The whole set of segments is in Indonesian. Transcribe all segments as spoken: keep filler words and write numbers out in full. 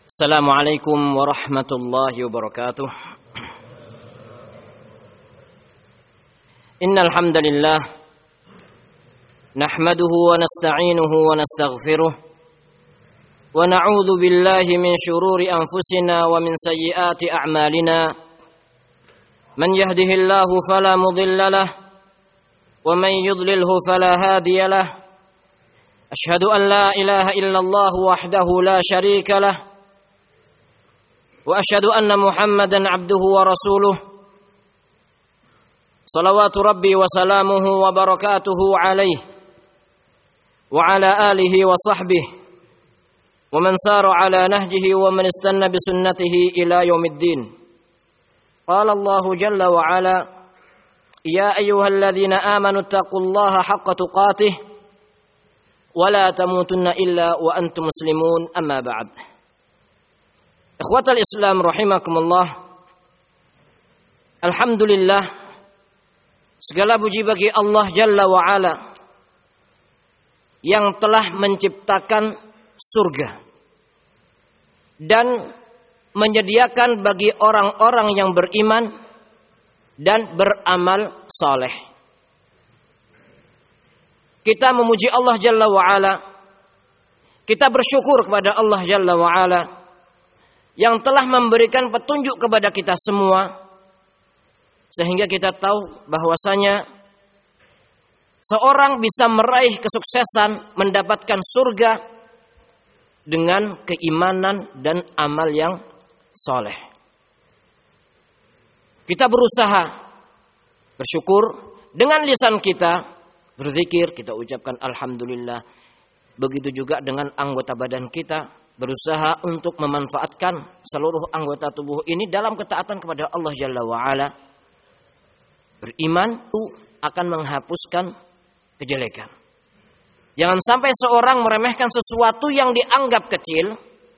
Assalamualaikum warahmatullahi wabarakatuh. Innal hamdalillah nahmaduhu wa nasta'inuhu wa nastaghfiruh wa na'udzu billahi min shururi anfusina wa min sayyiati a'malina. Man yahdihillahu fala mudilla lahu wa man yudlilhu fala hadiya lahu. Ashhadu an la ilaha illallah wahdahu la syarika lahu wa asyhadu anna Muhammadan abduhu wa rasuluh. Salawatu rabbi wa salamuhu wa barakatuhu alaihi wa ala alihi wa sahbihi wa man sara ala nahjihi wa man istanna bi sunnatihi ila yaumiddin. Qala Allah jalla wa ala, ya ayyuhalladzina amanu taqullaha haqqa tuqatih wa la tamutunna illa wa antum muslimun, amma ba'd. Ikhwatal Islam rahimakumullah. Alhamdulillah, segala puji bagi Allah Jalla wa Ala yang telah menciptakan surga dan menyediakan bagi orang-orang yang beriman dan beramal saleh. Kita memuji Allah Jalla wa Ala. Kita bersyukur kepada Allah Jalla wa Ala yang telah memberikan petunjuk kepada kita semua, sehingga kita tahu bahwasanya seorang bisa meraih kesuksesan mendapatkan surga dengan keimanan dan amal yang soleh. Kita berusaha bersyukur dengan lisan kita, berzikir, kita ucapkan alhamdulillah. Begitu juga dengan anggota badan kita, berusaha untuk memanfaatkan seluruh anggota tubuh ini dalam ketaatan kepada Allah Jalla wa'ala. Beriman itu akan menghapuskan kejelekan. Jangan sampai seorang meremehkan sesuatu yang dianggap kecil,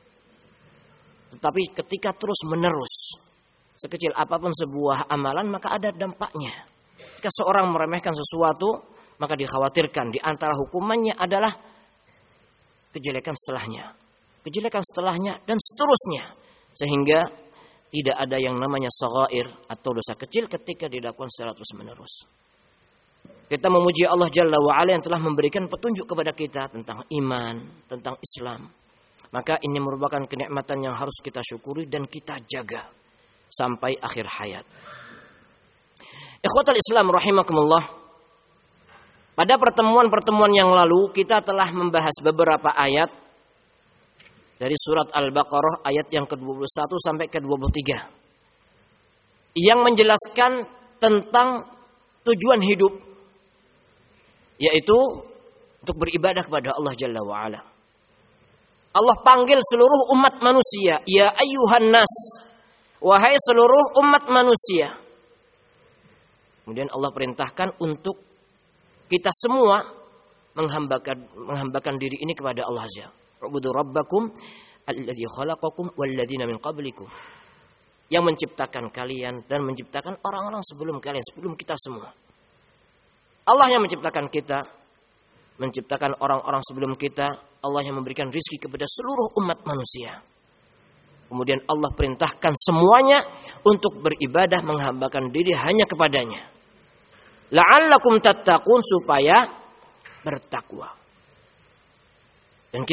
tetapi ketika terus menerus, sekecil apapun sebuah amalan, maka ada dampaknya. Jika seorang meremehkan sesuatu, maka dikhawatirkan di antara hukumannya adalah kejelekan setelahnya. Kejelekan setelahnya dan seterusnya, sehingga tidak ada yang namanya shaghair atau dosa kecil ketika dilakukan secara terus menerus. Kita memuji Allah Jalla wa Ala yang telah memberikan petunjuk kepada kita tentang iman, tentang Islam. Maka ini merupakan kenikmatan yang harus kita syukuri dan kita jaga sampai akhir hayat. Ikhwatal Islam rahimakumullah. Pada pertemuan-pertemuan yang lalu kita telah membahas beberapa ayat dari surat Al-Baqarah ayat yang kedua puluh satu sampai ke dua puluh tiga yang menjelaskan tentang tujuan hidup, yaitu untuk beribadah kepada Allah Jalla wa'ala. Allah panggil seluruh umat manusia, ya ayyuhan nas, wahai seluruh umat manusia. Kemudian Allah perintahkan untuk kita semua menghambakan, menghambakan diri ini kepada Allah Azza. Ubudu rabbakum alladzi khalaqakum walladzina min qablikum, yang menciptakan kalian dan menciptakan orang-orang sebelum kalian, sebelum kita semua. Allah yang menciptakan kita, menciptakan orang-orang sebelum kita. Allah yang memberikan rizki kepada seluruh umat manusia. Kemudian Allah perintahkan semuanya untuk beribadah, menghambakan diri hanya kepadanya. La'allakum tattaqun, supaya bertakwa.